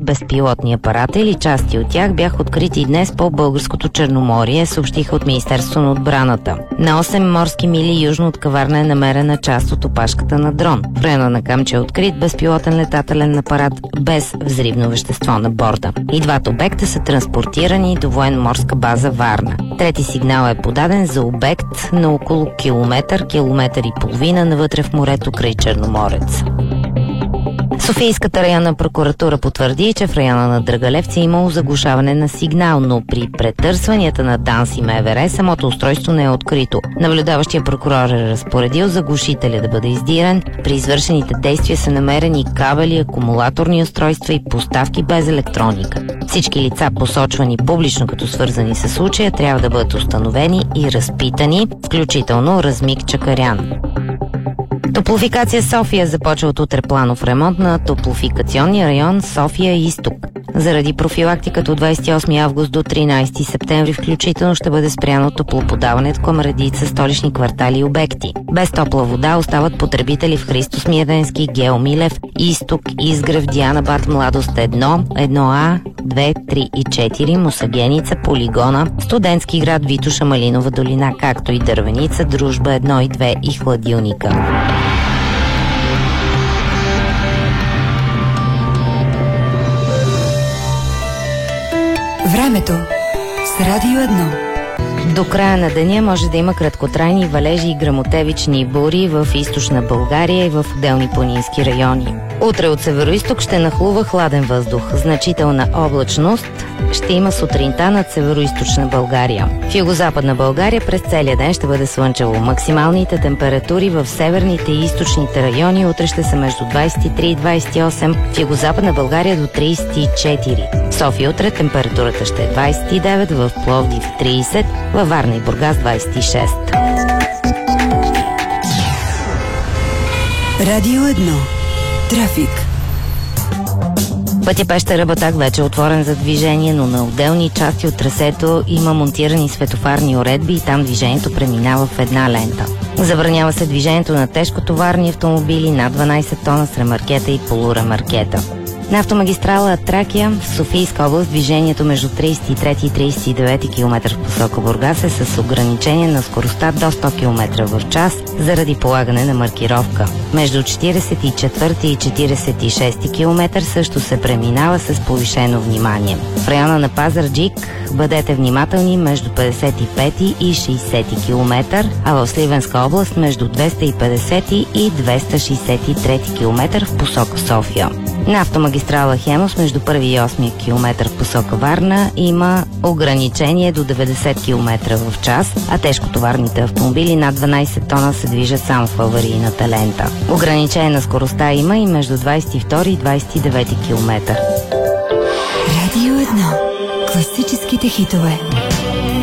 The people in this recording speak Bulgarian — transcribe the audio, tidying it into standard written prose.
безпилотни апарата или части от тях бяха открити днес по българското Черноморие, съобщиха от Министерството на отбраната. На 8 морски мили южно от Каварна е намерена част от опашката на дрон. В района на Камчия е открит безпилотен летателен апарат без взривно вещество на борда. И двата обекта са транспортирани до военно-морска база Варна. Трети сигнал е подаден за обект на около километър и половина навътре в морето край Черноморец. Софийската районна прокуратура потвърди, че в района на Драгалевци е имало заглушаване на сигнал, но при претърсванията на ДАНС и МВР самото устройство не е открито. Наблюдаващия прокурор е разпоредил заглушителя да бъде издиран. При извършените действия са намерени кабели, акумулаторни устройства и поставки без електроника. Всички лица, посочвани публично като свързани с случая, трябва да бъдат установени и разпитани, включително Размик Чакарян. Топлофикация София започва от утре планов ремонт на топлофикационния район София-Изток. Заради профилактиката от 28 август до 13 септември включително ще бъде спряно топлоподаването към редица столични квартали и обекти. Без топла вода остават потребители в Христос Миеденски, Гео Милев, Изток, Изгрев, Дианабад, Младост 1, 1А, 2, 3 и 4, Мусагеница, Полигона, Студентски град, Витоша, Малинова долина, както и Дървеница, Дружба 1 и 2 и Хладилника. Времето с Радио 1. До края на деня може да има краткотрайни валежи и гръмотевични бури в източна България и в отделни планински райони. Утре от североизток ще нахлува хладен въздух. Значителна облачност ще има сутринта над североизточна България. В югозападна България през целия ден ще бъде слънчево. Максималните температури в северните и източните райони утре ще са между 23 и 28, в югозападна България до 34. В София утре температурата ще е 29, в Пловдив 30, във Варна и Бургас 26. Радио 1. Трафик. Пътя Пещера Батак вече е отворен за движение, но на отделни части от трасето има монтирани светофарни уредби и там движението преминава в една лента. Забранява се движението на тежкотоварни автомобили над 12 тона с ремаркета и полуремаркета. На автомагистрала Тракия в Софийска област движението между 33 и 39 км в посока Бургас е с ограничение на скоростта до 100 км в час заради полагане на маркировка. Между 44 и 46 км също се преминава с повишено внимание. В района на Пазарджик бъдете внимателни между 55 и 60 км, а в Сливенска област между 250 и 263 км в посока София. На автомагистрала Хемус между 1 и 8 км в посока Варна има ограничение до 90 км в час, а тежкотоварните автомобили над 12 тона се движат само в аварийната лента. Ограничение на скоростта има и между 22 и 29 км. Радио 1. Класическите хитове.